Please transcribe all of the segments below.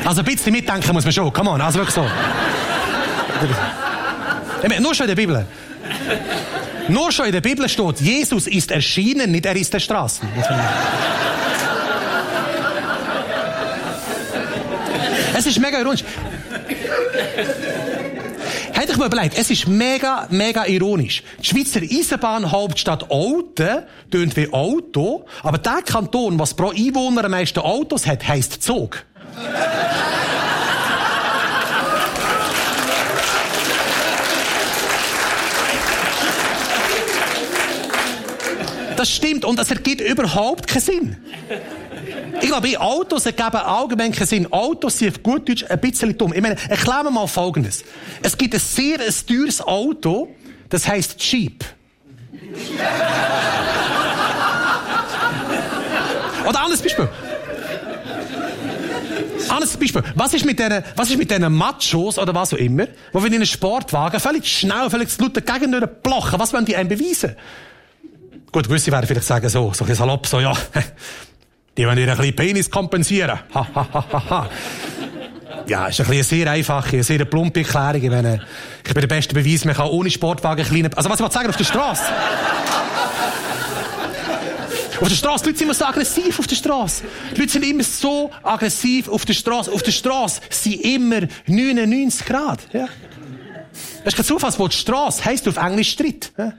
Also ein bisschen mitdenken muss man schon. Come on, also wirklich so. Nur schon in der Bibel. Nur schon in der Bibel steht, Jesus ist erschienen, nicht er ist der Straßen. Es ist mega ironisch. Hätte ich mir überlegt, es ist mega ironisch. Die Schweizer Eisenbahnhauptstadt Olten tönt wie Auto, aber der Kanton, was pro Einwohner am meisten Autos hat, heisst Zug. Das stimmt und das ergibt überhaupt keinen Sinn. Ich glaube, Autos ergeben allgemein keinen Sinn. Autos sind auf gut Deutsch ein bisschen dumm. Ich meine, erklären wir mal Folgendes. Es gibt ein sehr teures Auto, das heisst Jeep. Oder anderes Beispiel. Was ist mit diesen Machos oder was auch immer, die in einen Sportwagen völlig schnell, völlig zu laut dagegen blochen? Was wollen die einem beweisen? Gut, gewisse werden vielleicht sagen, so ein salopp, so, ja, die wollen ihren kleinen Penis kompensieren. Ja, ist eine sehr einfache, eine sehr plumpe Erklärung. Ich bin der beste Beweis, man kann ohne Sportwagen kleine, also was ich sagen, auf der Straße. Auf der Straße, die Leute sind immer so aggressiv auf der Straße. Die Leute sind immer so aggressiv auf der Straße. Auf der Straße sind immer 99 Grad, ja. Das ist kein Zufall, wo die Straße heisst auf Englisch Streit. Ja?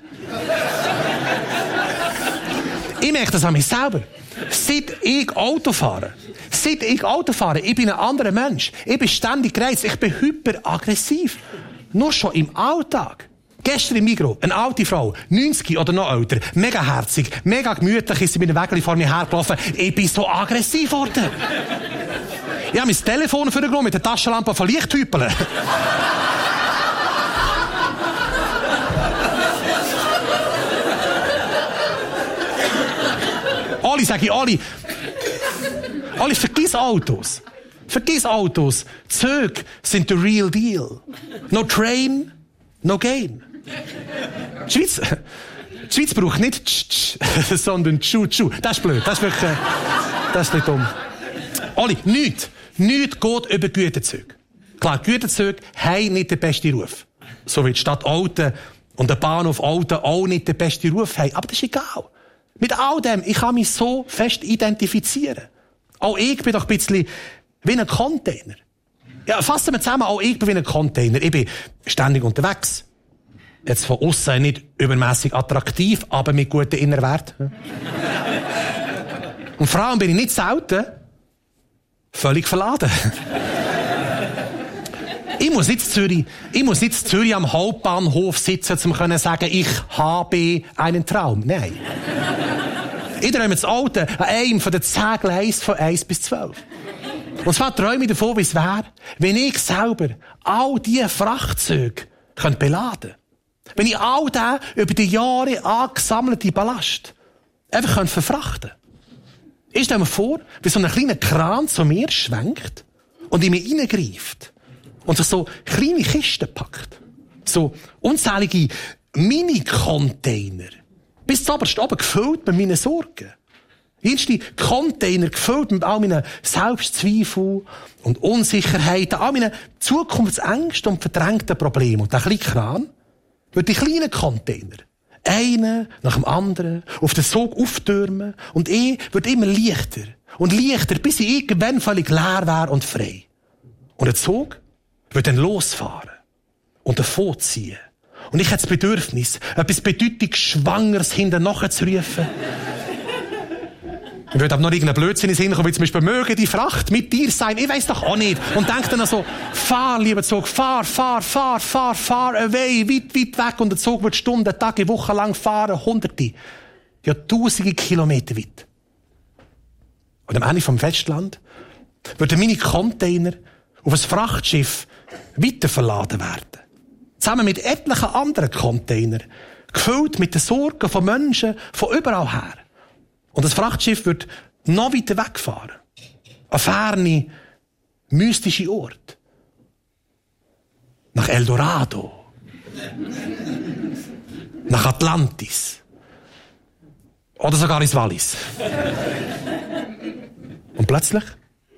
Ich merke das an mich selber. Seit ich Auto fahre, ich bin ein anderer Mensch. Ich bin ständig gereizt, ich bin hyperaggressiv. Nur schon im Alltag. Gestern im Migros, eine alte Frau, 90 oder noch älter, mega herzig, mega gemütlich, ist sie mit einem Wägeli vor mir hergelaufen. Ich bin so aggressiv geworden. Ich habe mein Telefon vorgenommen, mit der Taschenlampe von Licht hüpeln. Oli, sag ich, Oli, vergiss Autos. Vergiss Autos. Züge sind the real deal. No train, no game. Die Schweiz braucht nicht sondern tschu. Das ist blöd. Das ist wirklich, das ist nicht dumm. Oli, nichts geht über Güterzüge. Klar, Güterzüge haben nicht den besten Ruf. So wie die Stadt Olten und der Bahnhof Olten auch nicht den besten Ruf haben. Aber das ist egal. Mit all dem, ich kann mich so fest identifizieren. Auch ich bin doch ein bisschen wie ein Container. Ja, fassen wir zusammen, auch ich bin wie ein Container. Ich bin ständig unterwegs. Jetzt von aussen nicht übermässig attraktiv, aber mit guten Innerwerten. Und vor allem bin ich nicht selten völlig verladen. Ich muss nicht in Zürich am Hauptbahnhof sitzen, um zu sagen, ich habe einen Traum. Nein. Ich träume das Auto an einem von den 10 Gleisen von 1 bis 12. Und zwar träume ich davon, wie es wäre, wenn ich selber all diese Frachtzeuge beladen könnte. Wenn ich all den über die Jahre angesammelte Ballast einfach verfrachten könnte. Ich stelle mir vor, wie so ein kleiner Kran zu mir schwenkt und in mich reingreift. Und sich so kleine Kisten packt. So unzählige Mini-Container. Bis zuoberst oben gefüllt mit meinen Sorgen. Jüngste Container gefüllt mit all meinen Selbstzweifeln und Unsicherheiten, all meinen Zukunftsängsten und verdrängten Problemen. Und der kleine Kran wird die kleinen Container, einen nach dem anderen, auf den Sog auftürmen und wird immer leichter und leichter, bis ich irgendwann völlig leer wäre und frei. Und der Zug wird dann losfahren und davonziehen. Und ich hätte das Bedürfnis, etwas Bedeutungsschwangeres hinten nachzurufen. Ich würde aber noch irgendeinen Blödsinn hinkommen, wie zum Beispiel, möge die Fracht mit dir sein. Ich weiss doch auch nicht. Und denke dann so, fahr, lieber Zug, fahr away, weit weg. Und der Zug wird Stunden, Tage, Wochen lang fahren, Hunderte, ja Tausende Kilometer weit. Und am Ende vom Festland würden meine Container auf ein Frachtschiff weiterverladen werden. Zusammen mit etlichen anderen Containern. Gefüllt mit den Sorgen von Menschen von überall her. Und das Frachtschiff wird noch weiter wegfahren. An ferne, mystische Ort. Nach Eldorado. Nach Atlantis. Oder sogar ins Wallis. Und plötzlich